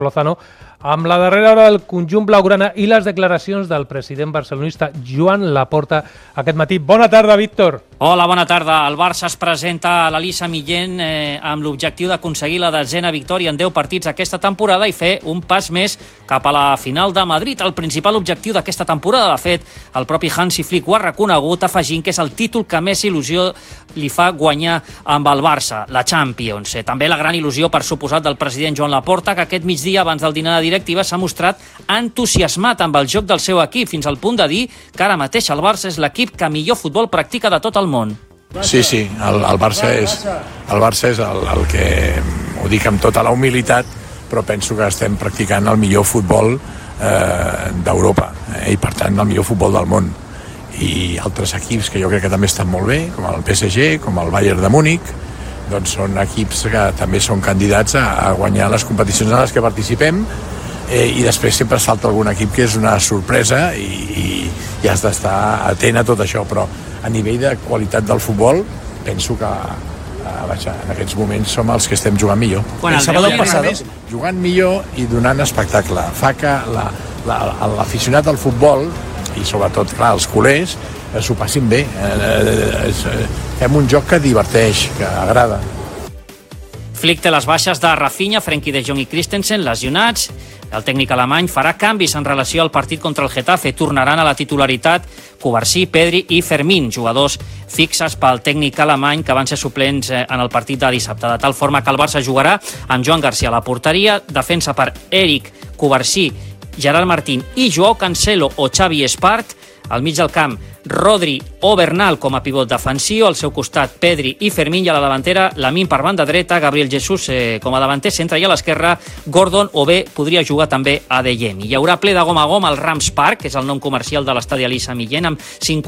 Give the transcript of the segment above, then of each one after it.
Lozano, amb la darrera hora del conjunt blaugrana i les declaracions del president barcelonista Joan Laporta aquest matí. Bona tarda, Víctor. Hola, bona tarda. El Barça es presenta a l'Elisa Millén amb l'objectiu d'aconseguir la 10ª victòria en 10 partits aquesta temporada i fer un pas més cap a la final de Madrid. El principal objectiu d'aquesta temporada, de fet, el propi Hansi Flick ho ha reconegut, afegint que és el títol que més il·lusió li fa guanyar amb el Barça, la Champions. També la gran il·lusió, per suposat, del president Joan Laporta, que aquest migdia, abans del dinar de directiva, s'ha mostrat entusiasmat amb el joc del seu equip, fins al punt de dir que ara mateix el Barça és l'equip que millor futbol practica de tot el món. Sí, el Barça és el que, ho dic amb tota la humilitat, però penso que estem practicant el millor futbol d'Europa i per tant el millor futbol del món. I altres equips que jo crec que també estan molt bé, com el PSG, com el Bayern de Múnich, doncs són equips que també són candidats a guanyar les competicions en les que participem, i després sempre salta algun equip que és una sorpresa i has d'estar atent a tot això, però a nivell de qualitat del futbol penso que en aquests moments som els que estem jugant millor. Jugant millor i donant espectacle. Fa que l'aficionat al futbol, i sobretot, clar, els culers, s'ho passin bé. Fem un joc que diverteix, que agrada. Flick té les baixes de Rafinha, Frenkie de Jong i Christensen lesionats. El tècnic alemany farà canvis en relació al partit contra el Getafe. Tornaran a la titularitat Cubarsí, Pedri i Fermín, jugadors fixes pel tècnic alemany que van ser suplents en el partit de dissabte. De tal forma que el Barça jugarà amb Joan Garcia a la porteria, defensa per Eric, Cubarsí, Gerard Martín i Joao Cancelo o Xavi Espart. Al mig del camp, Rodri o Bernal com a pivot defensiu, al seu costat Pedri i Fermín, i a la davantera Lamine per banda dreta, Gabriel Jesús com a davanter centre, i a l'esquerra Gordon, o bé podria jugar també a De Jong. Hi haurà ple de gom a gom al Rams Park, que és el nom comercial de l'estadi Elisa Millén, amb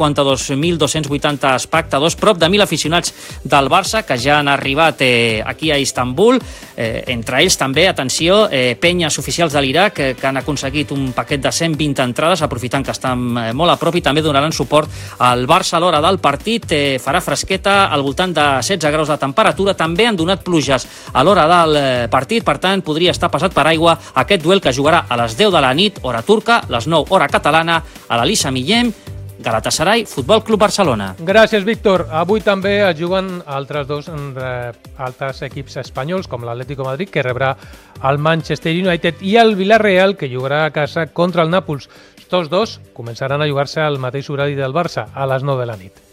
52.280 espectadors, prop de 1.000 aficionats del Barça que ja han arribat aquí a Istanbul, entre ells també, atenció, penyes oficials de l'Iraq que han aconseguit un paquet de 120 entrades, aprofitant que estan molt a prop, i també donaran suport al Barça a l'hora del partit. Farà fresqueta al voltant de 16 graus de temperatura. També han donat pluges a l'hora del partit, per tant podria estar passat per aigua aquest duel que jugarà a les 10 de la nit, hora turca, les 9 hora catalana, a l'Elisa Millén, Galatasaray, Futbol Club Barcelona. Gràcies, Víctor. Avui també es juguen altres dos altres equips espanyols, com l'Atlético Madrid, que rebrà el Manchester United, i el Villarreal, que jugarà a casa contra el Nàpols. Tots dos començaran a jugar-se al mateix horari del Barça, a les 9 de la nit.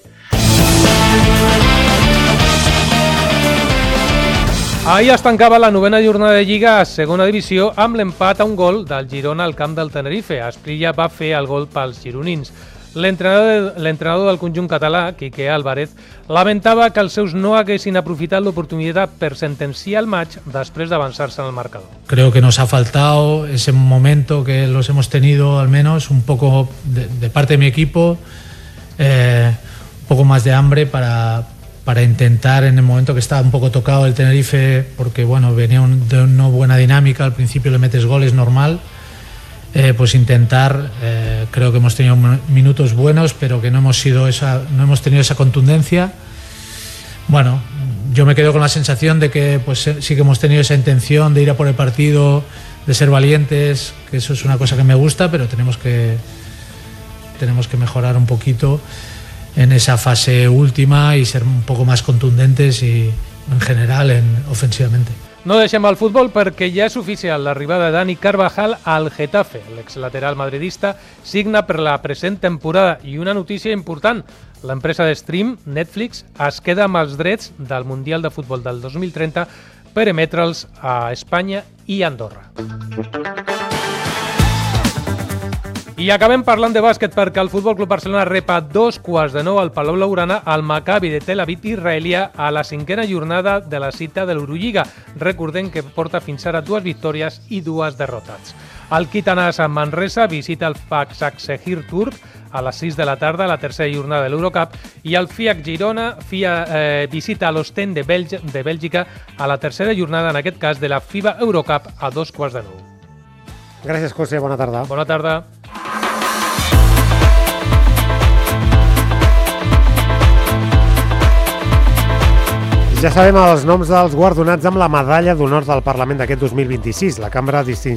Ahir es tancava la 9ª jornada de Lliga a segona divisió amb l'empat a un gol del Girona al camp del Tenerife. Asprilla va fer el gol pels gironins. L'entrenador del conjunt català, Quique Álvarez, lamentava que els seus no haguessin aprofitat l'oportunitat per sentenciar el maig després d'avançar-se en el marcador. Creo que nos ha faltado ese momento que los hemos tenido, al menos un poco de parte de mi equipo, un poco más de hambre para intentar, en el momento que estaba un poco tocado el Tenerife, porque bueno, venía de una buena dinámica, al principio le metes goles, normal. Pues intentar, creo que hemos tenido minutos buenos, pero que no hemos tenido esa contundencia. Bueno, yo me quedo con la sensación de que pues sí que hemos tenido esa intención de ir a por el partido, de ser valientes, que eso es una cosa que me gusta, pero tenemos que mejorar un poquito en esa fase última y ser un poco más contundentes y en general ofensivamente. No deixem el futbol perquè ja és oficial l'arribada de Dani Carvajal al Getafe. L'exlateral madridista signa per la present temporada, i una notícia important: l'empresa de stream, Netflix, es queda amb els drets del Mundial de Futbol del 2030 per emetre'ls a Espanya i Andorra. I acabem parlant de bàsquet perquè el Futbol Club Barcelona rep a 8:45 al Palau Blaugrana al Maccabi de Tel Aviv israelià a la 5ª jornada de la cita de l'Eurolliga. Recordem que porta fins ara 2 victòries i 2 derrotes. El Kitanas Manresa visita el Başakşehir turc a les 6 de la tarda a la 3ª jornada de l'Eurocup, i el FIAC Girona visita l'Ostend de Bèlgica a la 3ª jornada, en aquest cas de la FIBA Eurocup, a 8:45. Gràcies, José. Bona tarda. Bona tarda. Ja sabem els noms dels guardonats amb la medalla d'honor del Parlament d'aquest 2026. La Cambra distingeix